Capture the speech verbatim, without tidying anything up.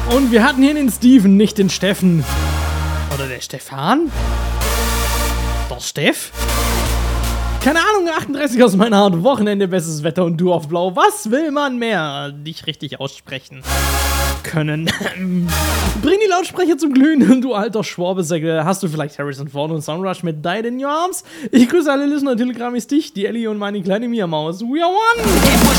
Und wir hatten hier den Steven, nicht den Steffen. Oder der Stefan? Der Steff? Keine Ahnung, achtunddreißig aus meiner Haut, Wochenende, bestes Wetter und du auf Blau. Was will man mehr? Nicht richtig aussprechen können. Bring die Lautsprecher zum Glühen, du alter Schwabesäckel. Hast du vielleicht Harrison Ford und Sunrush mit Died in Your Arms? Ich grüße alle Listener, Telegram ist dich, die Ellie und meine kleine Mia Maus. We are one!